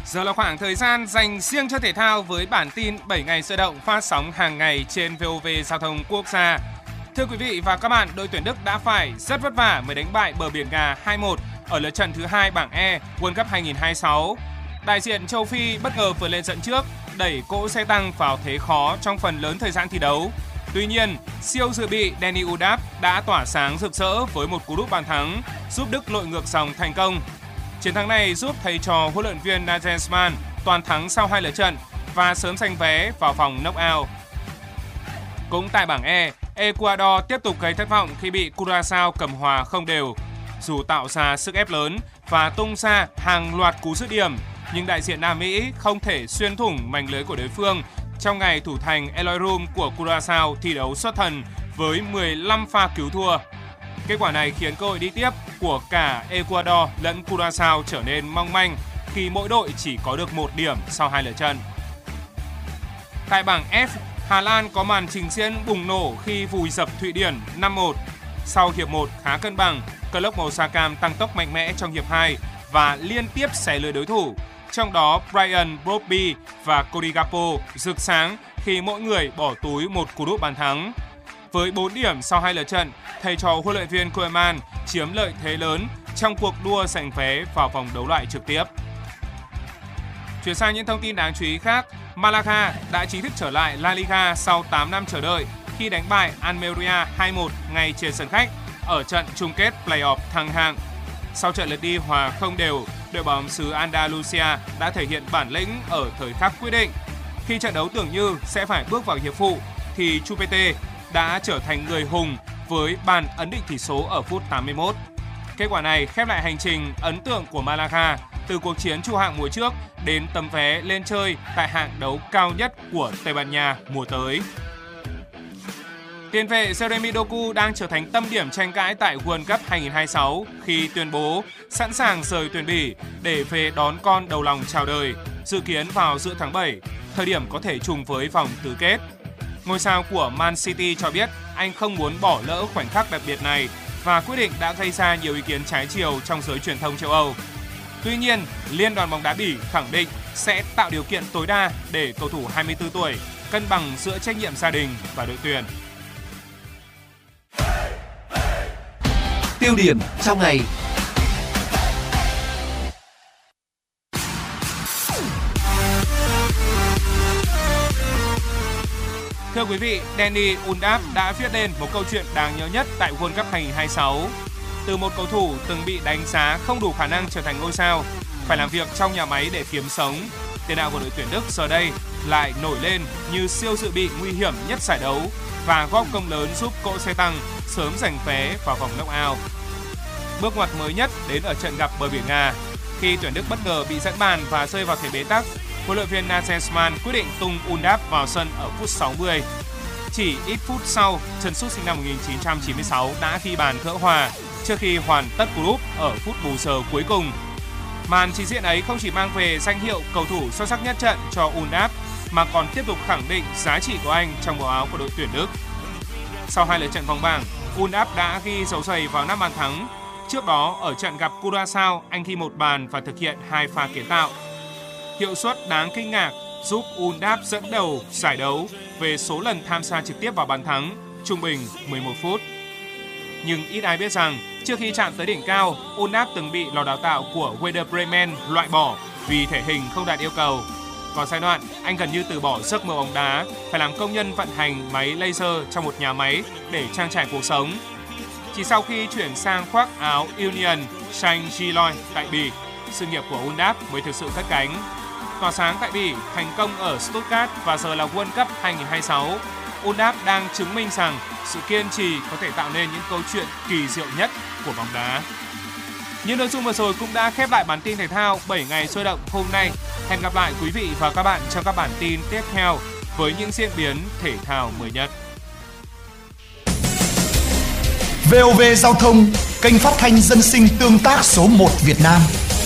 Giờ là khoảng thời gian dành riêng cho thể thao với bản tin 7 ngày sôi động phát sóng hàng ngày trên VOV Giao thông Quốc gia. Thưa quý vị và các bạn, đội tuyển Đức đã phải rất vất vả mới đánh bại bờ biển Gà 2-1 ở lượt trận thứ 2 bảng E World Cup 2026. Đại diện châu Phi bất ngờ vượt lên dẫn trước, đẩy cỗ xe tăng vào thế khó trong phần lớn thời gian thi đấu. Tuy nhiên, siêu dự bị Danny Undav đã tỏa sáng rực rỡ với một cú đúp bàn thắng, giúp Đức lội ngược dòng thành công. Chiến thắng này giúp thầy trò huấn luyện viên Nagelsmann toàn thắng sau 2 lượt trận và sớm giành vé vào vòng knock-out. Cũng tại bảng E, Ecuador tiếp tục gây thất vọng khi bị Curaçao cầm hòa không đều. Dù tạo ra sức ép lớn và tung ra hàng loạt cú dứt điểm, nhưng đại diện Nam Mỹ không thể xuyên thủng mảnh lưới của đối phương trong ngày thủ thành Eloy Room của Curaçao thi đấu xuất thần với 15 pha cứu thua. Kết quả này khiến cơ hội đi tiếp của cả Ecuador lẫn Curaçao trở nên mong manh khi mỗi đội chỉ có được 1 điểm sau 2 lượt trận. Tại bảng F, Hà Lan có màn trình diễn bùng nổ khi vùi dập Thụy Điển 5-1. Sau hiệp 1 khá cân bằng, câu lốc màu da cam tăng tốc mạnh mẽ trong hiệp 2 và liên tiếp xé lưới đối thủ. Trong đó, Brian Brobby và Cody Gakpo rực sáng khi mỗi người bỏ túi một cú đúp bàn thắng. Với 4 điểm sau 2 lượt trận, thầy trò huấn luyện viên Koeman chiếm lợi thế lớn trong cuộc đua giành vé vào vòng đấu loại trực tiếp. Chuyển sang những thông tin đáng chú ý khác, Malaga đã chính thức trở lại La Liga sau 8 năm chờ đợi khi đánh bại Almeria 2-1 ngay trên sân khách ở trận chung kết play-off thăng hạng. Sau trận lượt đi hòa không đều, đội bóng xứ Andalusia đã thể hiện bản lĩnh ở thời khắc quyết định. Khi trận đấu tưởng như sẽ phải bước vào hiệp phụ, thì Chupete đã trở thành người hùng với bàn ấn định tỷ số ở phút 81. Kết quả này khép lại hành trình ấn tượng của Malaga từ cuộc chiến trụ hạng mùa trước đến tấm vé lên chơi tại hạng đấu cao nhất của Tây Ban Nha mùa tới. Tiền vệ Jeremy Doku đang trở thành tâm điểm tranh cãi tại World Cup 2026 khi tuyên bố sẵn sàng rời tuyển Bỉ để về đón con đầu lòng chào đời, dự kiến vào giữa tháng 7, thời điểm có thể trùng với vòng tứ kết. Ngôi sao của Man City cho biết anh không muốn bỏ lỡ khoảnh khắc đặc biệt này và quyết định đã gây ra nhiều ý kiến trái chiều trong giới truyền thông châu Âu. Tuy nhiên, Liên đoàn bóng đá Bỉ khẳng định sẽ tạo điều kiện tối đa để cầu thủ 24 tuổi cân bằng giữa trách nhiệm gia đình và đội tuyển. Tiêu điểm trong ngày. Thưa quý vị, Danny Undav đã viết lên một câu chuyện đáng nhớ nhất tại World Cup 2026. Từ một cầu thủ từng bị đánh giá không đủ khả năng trở thành ngôi sao, phải làm việc trong nhà máy để kiếm sống, tiền đạo của đội tuyển Đức giờ đây lại nổi lên như siêu dự bị nguy hiểm nhất giải đấu và góp công lớn giúp cỗ xe tăng sớm giành vé vào vòng knock-out. Bước ngoặt mới nhất đến ở trận gặp bờ biển Nga, khi tuyển Đức bất ngờ bị dẫn bàn và rơi vào thế bế tắc. Huấn luyện viên Nagelsmann quyết định tung Undav vào sân ở phút 60. Chỉ ít phút sau, Trần Sút sinh năm 1996 đã ghi bàn gỡ hòa trước khi hoàn tất cú đúp ở phút bù giờ cuối cùng. Màn trình diễn ấy không chỉ mang về danh hiệu cầu thủ xuất sắc nhất trận cho Undav mà còn tiếp tục khẳng định giá trị của anh trong màu áo của đội tuyển Đức. Sau 2 lượt trận vòng bảng, Undav đã ghi dấu giày vào 5 bàn thắng. Trước đó, ở trận gặp Curaçao, anh ghi 1 bàn và thực hiện 2 pha kiến tạo. Hiệu suất đáng kinh ngạc giúp Undav dẫn đầu giải đấu về số lần tham gia trực tiếp vào bàn thắng, trung bình 11 phút. Nhưng ít ai biết rằng, trước khi chạm tới đỉnh cao, Undav từng bị lò đào tạo của Werder Bremen loại bỏ vì thể hình không đạt yêu cầu. Có giai đoạn, anh gần như từ bỏ giấc mơ bóng đá, phải làm công nhân vận hành máy laser trong một nhà máy để trang trải cuộc sống. Chỉ sau khi chuyển sang khoác áo Union Saint-Gilloise tại Bỉ, sự nghiệp của Undav mới thực sự cất cánh. Tỏa sáng tại Bỉ, thành công ở Stuttgart và giờ là World Cup 2026, Undav đang chứng minh rằng sự kiên trì có thể tạo nên những câu chuyện kỳ diệu nhất của bóng đá. Những nội dung vừa rồi cũng đã khép lại bản tin thể thao 7 ngày sôi động hôm nay. Hẹn gặp lại quý vị và các bạn trong các bản tin tiếp theo với những diễn biến thể thao mới nhất. VOV Giao thông, kênh phát thanh dân sinh tương tác số 1 Việt Nam.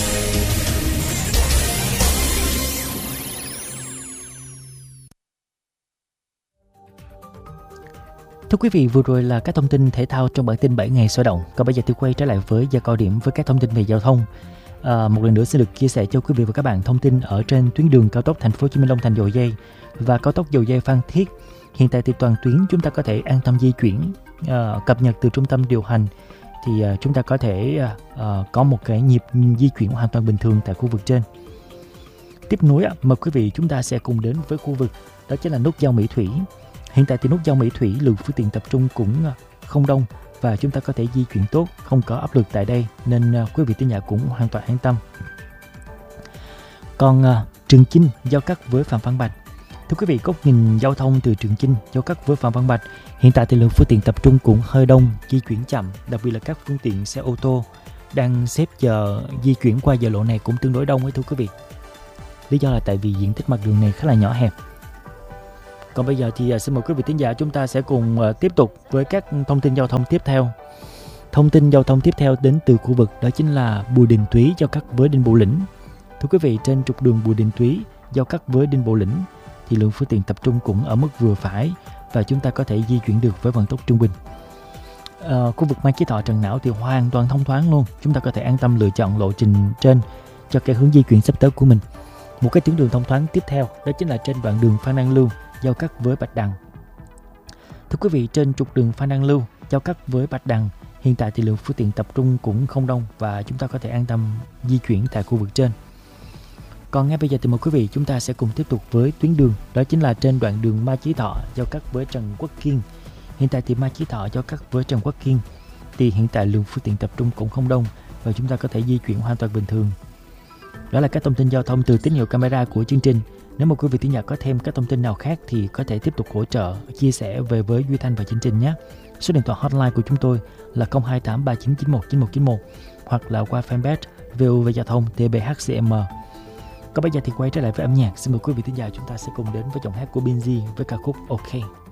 Thưa quý vị, vừa rồi là các thông tin thể thao trong bản tin 7 ngày sôi động. Còn bây giờ thì quay trở lại với giờ cao điểm với các thông tin về giao thông. Một lần nữa xin được chia sẻ cho quý vị và các bạn thông tin ở trên tuyến đường cao tốc Thành phố Hồ Chí Minh Long Thành Dầu Giây và cao tốc Dầu Giây Phan Thiết. Hiện tại thì toàn tuyến chúng ta có thể an tâm di chuyển, cập nhật từ trung tâm điều hành thì chúng ta có thể có một cái nhịp di chuyển hoàn toàn bình thường tại khu vực trên. Tiếp nối mời quý vị chúng ta sẽ cùng đến với khu vực đó chính là nút giao Mỹ Thủy. Hiện tại thì nút giao Mỹ Thủy lượng phương tiện tập trung cũng không đông và chúng ta có thể di chuyển tốt, không có áp lực tại đây nên quý vị thính giả cũng hoàn toàn an tâm. Còn Trường Chinh giao cắt với Phạm Văn Bạch. Thưa quý vị, góc nhìn giao thông từ Trường Chinh giao cắt với Phạm Văn Bạch, hiện tại thì lượng phương tiện tập trung cũng hơi đông, di chuyển chậm, đặc biệt là các phương tiện xe ô tô đang xếp chờ di chuyển qua giờ lộ này cũng tương đối đông ấy thưa quý vị. Lý do là tại vì diện tích mặt đường này khá là nhỏ hẹp. Còn bây giờ thì xin mời quý vị thính giả chúng ta sẽ cùng tiếp tục với các thông tin giao thông tiếp theo. Thông tin giao thông tiếp theo đến từ khu vực đó chính là Bùi Đình Túy giao cắt với Đinh Bộ Lĩnh. Thưa quý vị, trên trục đường Bùi Đình Túy giao cắt với Đinh Bộ Lĩnh thì lượng phương tiện tập trung cũng ở mức vừa phải và chúng ta có thể di chuyển được với vận tốc trung bình. Khu vực Mai Chí Thọ Trần Não thì hoàn toàn thông thoáng luôn, chúng ta có thể an tâm lựa chọn lộ trình trên cho cái hướng di chuyển sắp tới của mình. Một cái tuyến đường thông thoáng tiếp theo đó chính là trên đoạn đường Phan Đăng Lưu giao cắt với Bạch Đằng. Thưa quý vị, trên trục đường Phan Đăng Lưu giao cắt với Bạch Đằng, hiện tại thì lượng phương tiện tập trung cũng không đông và chúng ta có thể an tâm di chuyển tại khu vực trên. Còn ngay bây giờ thì mời quý vị chúng ta sẽ cùng tiếp tục với tuyến đường đó chính là trên đoạn đường Mai Chí Thọ giao cắt với Trần Quốc Kiên. Hiện tại thì Mai Chí Thọ giao cắt với Trần Quốc Kiên thì hiện tại lượng phương tiện tập trung cũng không đông và chúng ta có thể di chuyển hoàn toàn bình thường. Đó là các thông tin giao thông từ tín hiệu camera của chương trình. Nếu mà quý vị thính giả có thêm các thông tin nào khác thì có thể tiếp tục hỗ trợ, chia sẻ về với Duy Thanh và chương trình nhé. Số điện thoại hotline của chúng tôi là 028 3991 9191 hoặc là qua fanpage VOV Giao thông TBHCM. Còn bây giờ thì quay trở lại với âm nhạc. Xin mời quý vị thính giả chúng ta sẽ cùng đến với giọng hát của Binz với ca khúc OK.